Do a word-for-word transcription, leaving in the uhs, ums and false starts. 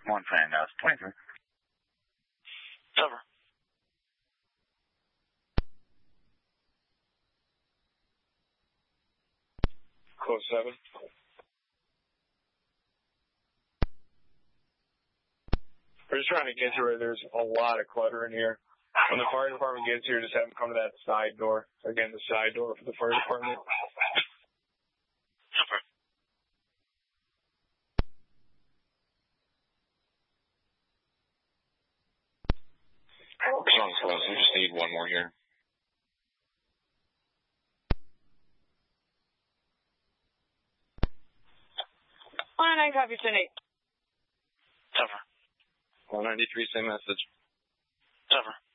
One fan, uh, twenty-three. Cover. Close seven. We're just trying to get to where there's a lot of clutter in here. When the fire department gets here, just have them come to that side door. Again, the side door for the fire department. Cover. Sounds close. We just need one more here. one oh nine, copy, ten eight. Cover. one ninety-three, same message. Cover.